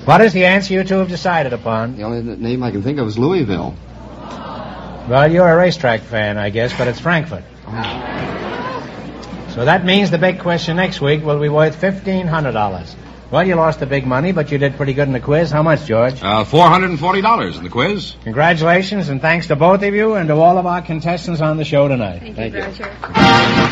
What is the answer you two have decided upon? The only name I can think of is Louisville. Well, you're a racetrack fan, I guess, but it's Frankfurt. So that means the big question next week will be worth $1,500. Well, you lost the big money, but you did pretty good in the quiz. How much, George? $440 in the quiz. Congratulations, and thanks to both of you and to all of our contestants on the show tonight. Thank you, Roger.